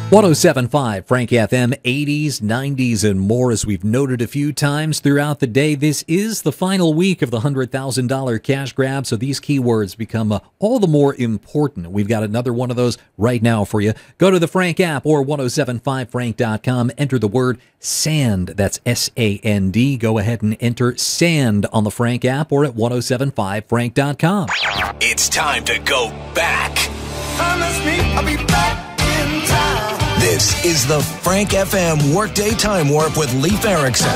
107.5 Frank FM, 80s, 90s, and more. As we've noted a few times throughout the day, this is the final week of the $100,000 cash grab, so these keywords become all the more important. We've got another one of those right now for you. Go to the Frank app or 1075frank.com. Enter the word SAND. That's SAND. Go ahead and enter SAND on the Frank app or at 1075frank.com. It's time to go back. Promise me I'll be back in time. This is the Frank FM Workday Time Warp with Leif Erikson.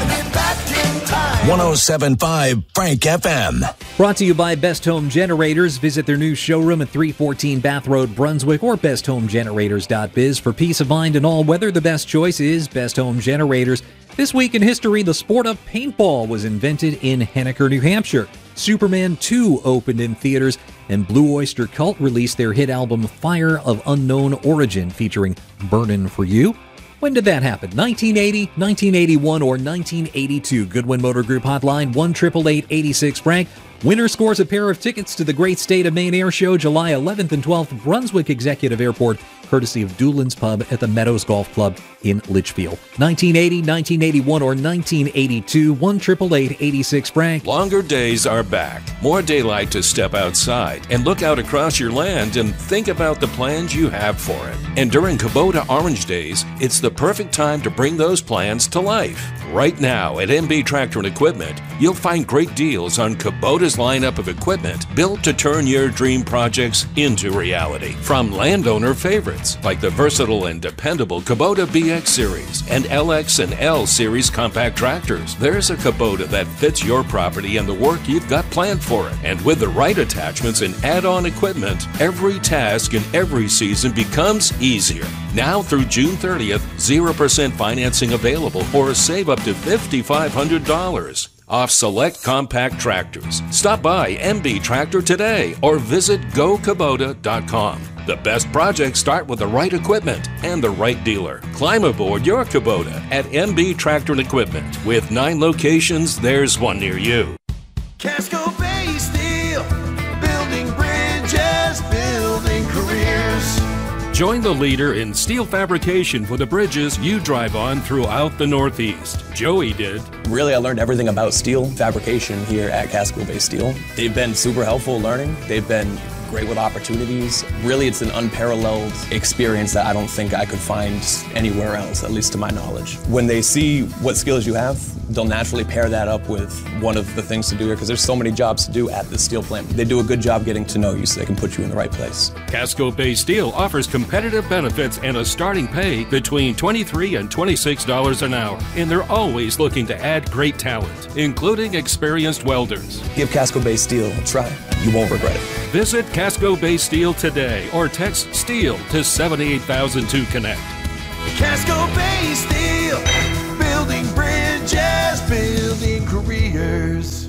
107.5 Frank FM. Brought to you by Best Home Generators. Visit their new showroom at 314 Bath Road, Brunswick, or besthomegenerators.biz. For peace of mind in all weather, the best choice is Best Home Generators. This week in history, the sport of paintball was invented in Henniker, New Hampshire. Superman 2 opened in theaters, and Blue Oyster Cult released their hit album Fire of Unknown Origin, featuring Burnin' For You. When did that happen? 1980, 1981, or 1982? Goodwin Motor Group hotline, 1-888-86-FRANK. Winner scores a pair of tickets to the Great State of Maine Air Show, July 11th and 12th, Brunswick Executive Airport, courtesy of Doolin's Pub at the Meadows Golf Club in Litchfield. 1980, 1981, or 1982, 1-888-86-FRANK. Longer days are back. More daylight to step outside and look out across your land and think about the plans you have for it. And during Kubota Orange Days, it's the perfect time to bring those plans to life. Right now at MB Tractor and Equipment, you'll find great deals on Kubota's lineup of equipment built to turn your dream projects into reality. From landowner favorites like the versatile and dependable Kubota BX Series and LX and L Series compact tractors, there's a Kubota that fits your property and the work you've got planned for it. And with the right attachments and add-on equipment, every task in every season becomes easier. Now through June 30th, 0% financing available or save up to $5,500 off select compact tractors. Stop by MB Tractor today or visit gokubota.com. The best projects start with the right equipment and the right dealer. Climb aboard your Kubota at MB Tractor and Equipment. With 9 locations, there's one near you. Casco Bay Steel, building bridges, building careers. Join the leader in steel fabrication for the bridges you drive on throughout the Northeast. Joey did. Really, I learned everything about steel fabrication here at Casco Bay Steel. They've been super helpful learning. They've been great with opportunities. Really, it's an unparalleled experience that I don't think I could find anywhere else, at least to my knowledge. When they see what skills you have, they'll naturally pair that up with one of the things to do here, because there's so many jobs to do at the steel plant. They do a good job getting to know you so they can put you in the right place. Casco Bay Steel offers competitive benefits and a starting pay between $23 and $26 an hour. And they're always looking to add great talent, including experienced welders. Give Casco Bay Steel a try. You won't regret it. Visit Casco Bay Steel today or text STEEL to 78000 to connect. Casco Bay Steel, building bridges, building careers.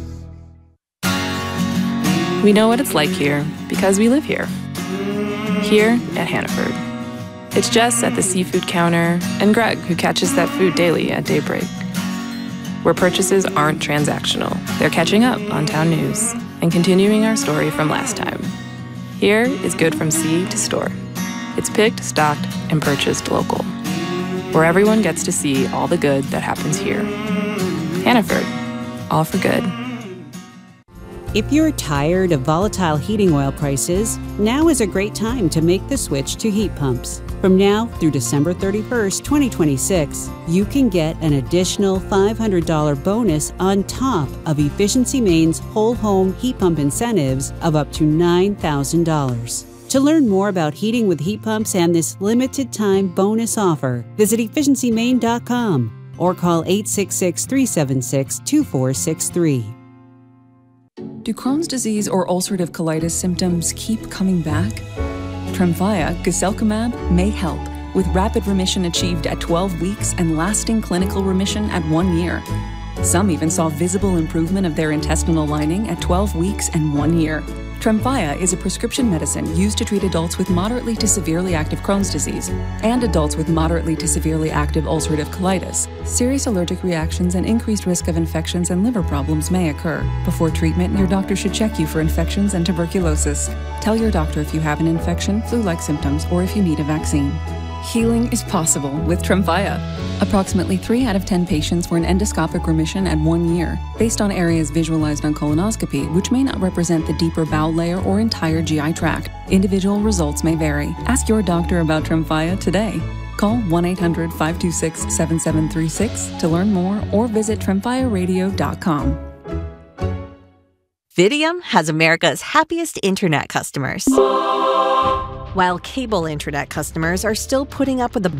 We know what it's like here because we live here. Here at Hannaford. It's Jess at the seafood counter and Greg who catches that food daily at daybreak. Where purchases aren't transactional, they're catching up on town news and continuing our story from last time. Here is good from sea to store. It's picked, stocked, and purchased local. Where everyone gets to see all the good that happens here. Hannaford, all for good. If you're tired of volatile heating oil prices, now is a great time to make the switch to heat pumps. From now through December 31st, 2026, you can get an additional $500 bonus on top of Efficiency Maine's whole home heat pump incentives of up to $9,000. To learn more about heating with heat pumps and this limited time bonus offer, visit efficiencymaine.com or call 866-376-2463. Do Crohn's disease or ulcerative colitis symptoms keep coming back? Tremfya, guselkumab, may help, with rapid remission achieved at 12 weeks and lasting clinical remission at 1 year. Some even saw visible improvement of their intestinal lining at 12 weeks and 1 year. Tremfya is a prescription medicine used to treat adults with moderately to severely active Crohn's disease and adults with moderately to severely active ulcerative colitis. Serious allergic reactions and increased risk of infections and liver problems may occur. Before treatment, your doctor should check you for infections and tuberculosis. Tell your doctor if you have an infection, flu-like symptoms, or if you need a vaccine. Healing is possible with Tremfya. Approximately 3 out of 10 patients were in endoscopic remission at 1 year, based on areas visualized on colonoscopy, which may not represent the deeper bowel layer or entire GI tract. Individual results may vary. Ask your doctor about Tremfya today. Call 1-800-526-7736 to learn more or visit tremfyaradio.com. Fidium has America's happiest internet customers. While cable internet customers are still putting up with the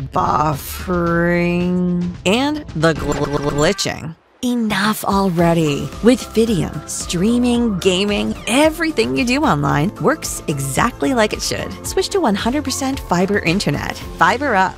buffering and the glitching. Enough already. With Fidium, streaming, gaming, everything you do online works exactly like it should. Switch to 100% fiber internet. Fiber up.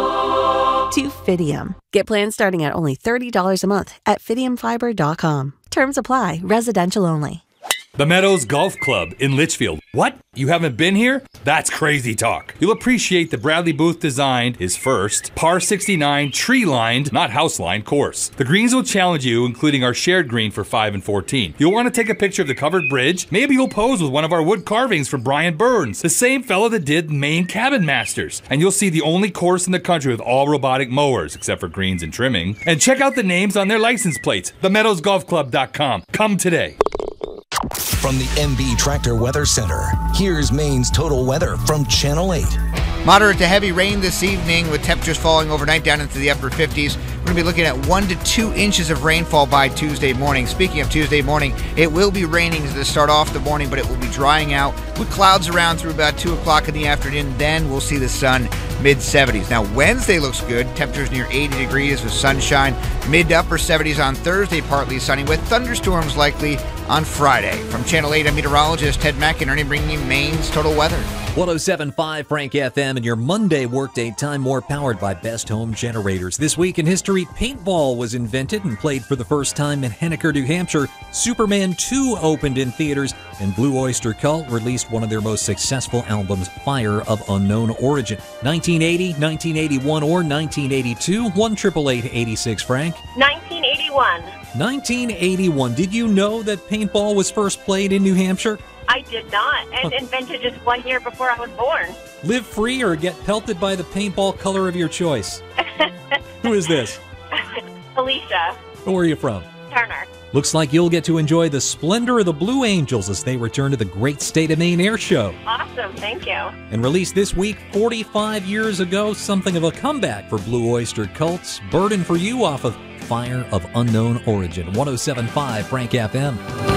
To Fidium. Get plans starting at only $30 a month at fidiumfiber.com. Terms apply. Residential only. The Meadows Golf Club in Litchfield. What? You haven't been here? That's crazy talk. You'll appreciate the Bradley Booth designed his first par 69 tree-lined, not house-lined course. The greens will challenge you, including our shared green for 5 and 14. You'll want to take a picture of the covered bridge. Maybe you'll pose with one of our wood carvings from Brian Burns, the same fellow that did Maine Cabin Masters. And you'll see the only course in the country with all robotic mowers, except for greens and trimming. And check out the names on their license plates. TheMeadowsGolfClub.com. Come today. From the MB Tractor Weather Center, here's Maine's total weather from Channel 8. Moderate to heavy rain this evening with temperatures falling overnight down into the upper 50s. We're going to be looking at 1 to 2 inches of rainfall by Tuesday morning. Speaking of Tuesday morning, it will be raining to start off the morning, but it will be drying out with clouds around through about 2 o'clock in the afternoon. Then we'll see the sun mid-70s. Now, Wednesday looks good. Temperatures near 80 degrees with sunshine. Mid to upper 70s on Thursday, partly sunny with thunderstorms likely on Friday. From Channel 8, I'm meteorologist Ted McInerney bringing you Maine's total weather. 107.5 Frank FM and your Monday workday time more powered by Best Home Generators. This week in history, paintball was invented and played for the first time in Henniker, New Hampshire. Superman 2 opened in theaters, and Blue Oyster Cult released one of their most successful albums, Fire of Unknown Origin. 1980, 1981, or 1982, 1-888-86 Frank. 1981. 1981. Did you know that paintball was first played in New Hampshire? I did not, and invented just 1 year before I was born. Live free or get pelted by the paintball color of your choice. Who is this? Alicia. Where are you from? Turner. Looks like you'll get to enjoy the splendor of the Blue Angels as they return to the Great State of Maine Air Show. Awesome, thank you. And released this week, 45 years ago, something of a comeback for Blue Oyster Cult's Burden for You off of Fire of Unknown Origin. 107.5 Frank FM.